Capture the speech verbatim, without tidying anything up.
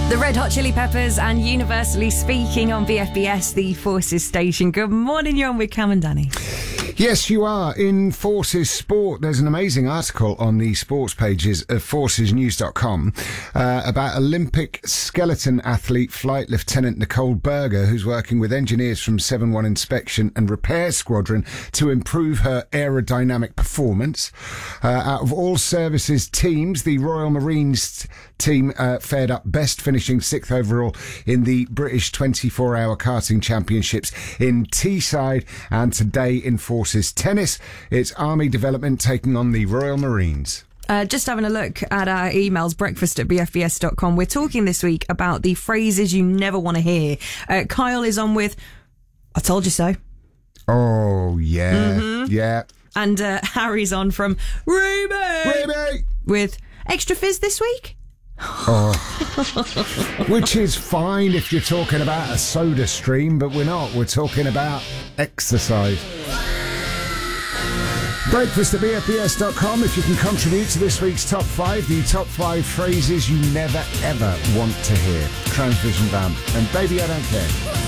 The Red Hot Chili Peppers and Universally Speaking on B F B S, the Forces station. Good morning, you're on with Cam and Danny. Yes, you are. In Forces Sport, there's an amazing article on the sports pages of forces news dot com uh, about Olympic skeleton athlete Flight Lieutenant Nicole Berger, who's working with engineers from seven one Inspection and Repair Squadron to improve her aerodynamic performance. Uh, out of all services teams, the Royal Marines team uh, fared up best, finishing sixth overall in the British twenty-four hour karting championships in Teesside. And today in Forces Tennis, it's Army Development taking on the Royal Marines. Uh, just having a look at our emails, breakfast at b f b s dot com. We're talking this week about the phrases you never want to hear. Uh, Kyle is on with, I told you so. Oh, yeah, Mm-hmm. yeah. And uh, Harry's on from Ruby, Ruby! with extra fizz this week. Oh. Which is fine if you're talking about a soda stream, but we're not. We're talking about exercise. Breakfast at b f b s dot com if you can contribute to this week's top five, the top five phrases you never ever want to hear. Transvision Vamp and Baby I Don't Care.